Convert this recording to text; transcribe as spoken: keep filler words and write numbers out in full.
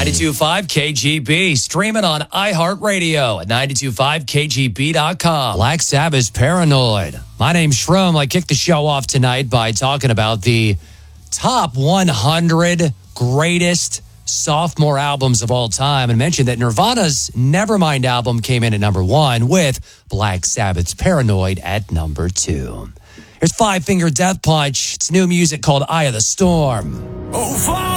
ninety-two point five K G B, streaming on iHeartRadio at ninety-two point five K G B dot com. Black Sabbath's Paranoid. My name's Shroom. I kicked the show off tonight by talking about the top one hundred greatest sophomore albums of all time and mentioned that Nirvana's Nevermind album came in at number one with Black Sabbath's Paranoid at number two. Here's Five Finger Death Punch. It's new music called Eye of the Storm. Oh,